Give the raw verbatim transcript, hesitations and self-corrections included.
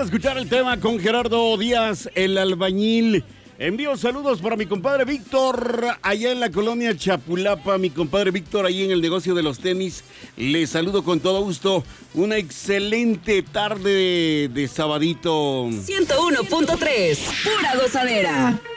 a escuchar el tema con Gerardo Díaz, el albañil. Envío saludos para mi compadre Víctor, allá en la colonia Chapulapa. Mi compadre Víctor, ahí en el negocio de los tenis. Le saludo con todo gusto. Una excelente tarde de, de sabadito. ciento uno punto tres, pura gozadera.